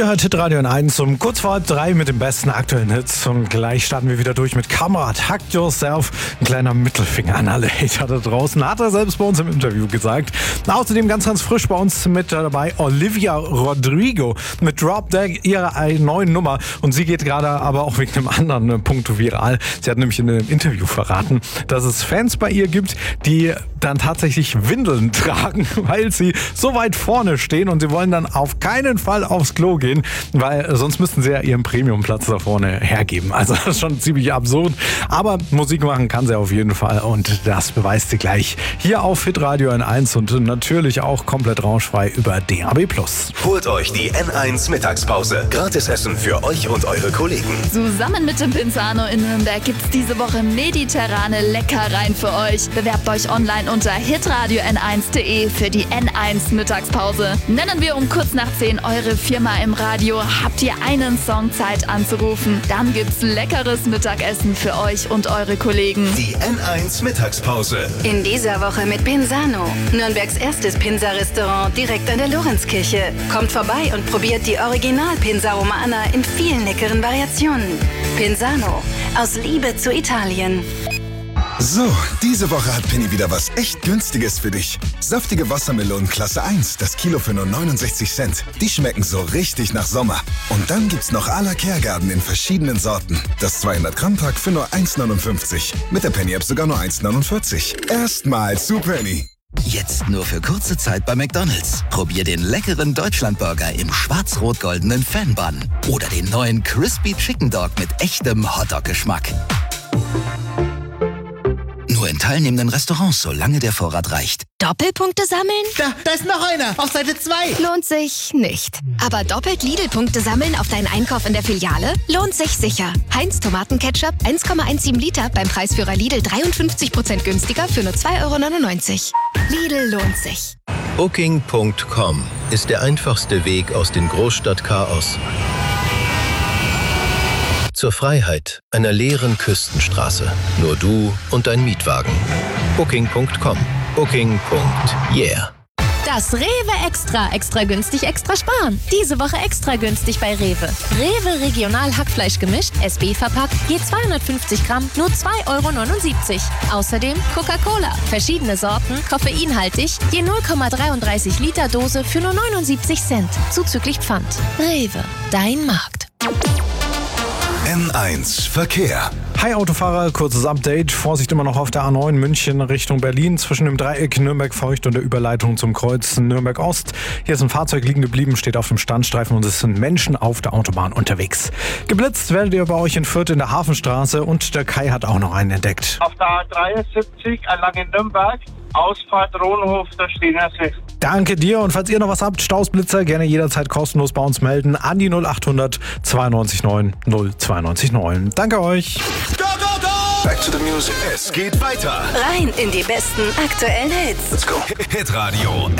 Ihr hört Hitradio N1 um kurz vor 3 mit den besten aktuellen Hits. Und gleich starten wir wieder durch mit Kamerad, Hug Yourself. Ein kleiner Mittelfinger an alle Hater da draußen, hat er selbst bei uns im Interview gesagt. Außerdem ganz frisch bei uns mit dabei Olivia Rodrigo mit Drop Dead, ihrer neuen Nummer. Und sie geht gerade aber auch wegen einem anderen Punkt viral. Sie hat nämlich in einem Interview verraten, dass es Fans bei ihr gibt, die dann tatsächlich Windeln tragen, weil sie so weit vorne stehen und sie wollen dann auf keinen Fall aufs Klo gehen, weil sonst müssten sie ja ihren Premiumplatz da vorne hergeben. Also das ist schon ziemlich absurd. Aber Musik machen kann sie auf jeden Fall und das beweist sie gleich hier auf Hitradio N1 und natürlich auch komplett rauschfrei über DAB+. Holt euch die N1 Mittagspause. Gratis Essen für euch und eure Kollegen. Zusammen mit dem Pinzano in Nürnberg gibt's diese Woche mediterrane Leckereien für euch. Bewerbt euch online unter hitradio n1.de für die N1 Mittagspause. Nennen wir um kurz nach 10 eure Firma im Radio, habt ihr einen Song Zeit anzurufen. Dann gibt's leckeres Mittagessen für euch und eure Kollegen. Die N1 Mittagspause. In dieser Woche mit Pinzano, Nürnbergs erstes Pinsa-Restaurant direkt an der Lorenzkirche. Kommt vorbei und probiert die Original-Pinsa Romana in vielen leckeren Variationen. Pinzano, aus Liebe zu Italien. So, diese Woche hat Penny wieder was echt Günstiges für dich. Saftige Wassermelonen Klasse 1, das Kilo für nur 69 Cent. Die schmecken so richtig nach Sommer. Und dann gibt's noch à la Kergarten in verschiedenen Sorten. Das 200-Gramm-Pack für nur 1,59. Mit der Penny-App sogar nur 1,49. Erstmal zu Penny. Jetzt nur für kurze Zeit bei McDonald's. Probier den leckeren Deutschlandburger im schwarz-rot-goldenen Fan-Bun. Oder den neuen Crispy Chicken Dog mit echtem Hotdog-Geschmack. Nur in teilnehmenden Restaurants, solange der Vorrat reicht. Doppelpunkte sammeln? Da ist noch einer, auf Seite 2. Lohnt sich nicht. Aber doppelt Lidl-Punkte sammeln auf deinen Einkauf in der Filiale? Lohnt sich sicher. Heinz Tomatenketchup 1,17 Liter beim Preisführer Lidl 53% günstiger für nur 2,99 €. Lidl lohnt sich. Booking.com ist der einfachste Weg aus dem Großstadtchaos zur Freiheit einer leeren Küstenstraße. Nur du und dein Mietwagen. Booking.com. Booking.yeah. Das Rewe Extra. Extra günstig, extra sparen. Diese Woche extra günstig bei Rewe. Rewe Regional Hackfleisch gemischt, SB verpackt, je 250 Gramm, nur 2,79 €. Außerdem Coca-Cola. Verschiedene Sorten, koffeinhaltig, je 0,33 Liter Dose für nur 79 Cent. Zuzüglich Pfand. Rewe, dein Markt. N1 Verkehr. Hi Autofahrer, kurzes Update. Vorsicht immer noch auf der A9 München Richtung Berlin zwischen dem Dreieck Nürnberg-Feucht und der Überleitung zum Kreuz Nürnberg-Ost. Hier ist ein Fahrzeug liegen geblieben, steht auf dem Standstreifen und es sind Menschen auf der Autobahn unterwegs. Geblitzt werdet ihr bei euch in Fürth in der Hafenstraße und der Kai hat auch noch einen entdeckt. Auf der A73 entlang in Nürnberg, Ausfahrt Rohnhof, der Stehnersee. Danke dir und falls ihr noch was habt, Stausblitzer, gerne jederzeit kostenlos bei uns melden an die 0800 92 9 092 9. Danke euch. Go, go, go! Back to the music. Es geht weiter. Rein in die besten aktuellen Hits. Let's go. Hitradio